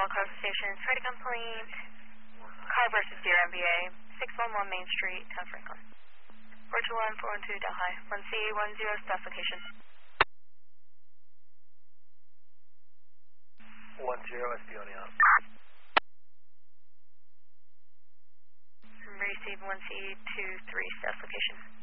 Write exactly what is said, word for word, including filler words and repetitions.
all car stations. Try to complaint. Car versus Deer M B A. six one one Main Street, Town Franklin. four two one, four one two, Delhi. one C one zero, staff location. one zero, S P on the out. Receive one C two three, staff location.